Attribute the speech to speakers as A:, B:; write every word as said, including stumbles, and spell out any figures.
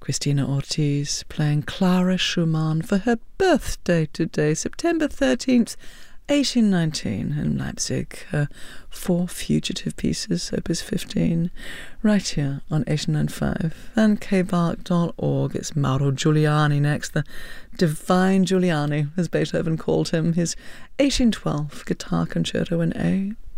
A: Christina Ortiz playing Clara Schumann for her birthday today, September thirteenth, eighteen nineteen, in Leipzig. Her Four Fugitive Pieces, Opus fifteen, right here on eighty-nine point five and k bark dot org. It's Mauro Giuliani next, the Divine Giuliani, as Beethoven called him, his eighteen twelve Guitar Concerto in A.